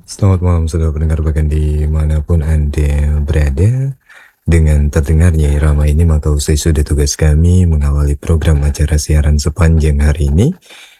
Selamat malam saudara pendengar bahkan dimanapun Anda berada. Dengan terdengarnya irama ini maka usai sudah tugas kami mengawali program acara siaran sepanjang hari ini,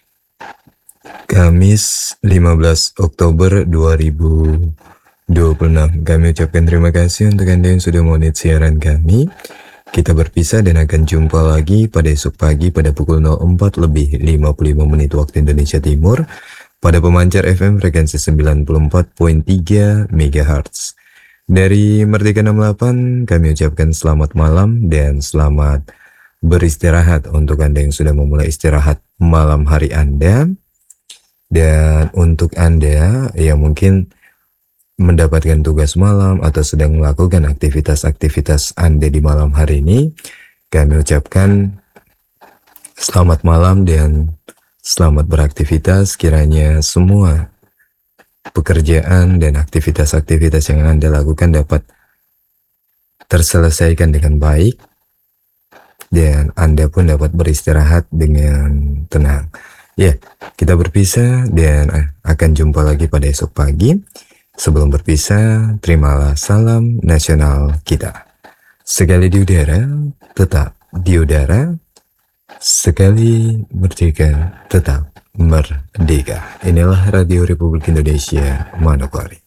Kamis 15 Oktober 2026. Kami ucapkan terima kasih untuk Anda yang sudah menonton siaran kami. Kita berpisah dan akan jumpa lagi pada esok pagi pada pukul 04:55 waktu Indonesia Timur pada pemancar FM frekuensi 94.3 MHz. Dari Merdeka 68 kami ucapkan selamat malam dan selamat beristirahat untuk Anda yang sudah memulai istirahat malam hari Anda. Dan untuk Anda yang mungkin mendapatkan tugas malam atau sedang melakukan aktivitas-aktivitas Anda di malam hari ini, kami ucapkan selamat malam dan selamat beraktivitas. Kiranya semua pekerjaan dan aktivitas-aktivitas yang Anda lakukan dapat terselesaikan dengan baik dan Anda pun dapat beristirahat dengan tenang. Ya, kita berpisah dan akan jumpa lagi pada esok pagi. Sebelum berpisah, terimalah salam nasional kita. Sekali di udara, tetap di udara. Sekali merdeka, tetap merdeka. Inilah Radio Republik Indonesia Manokwari.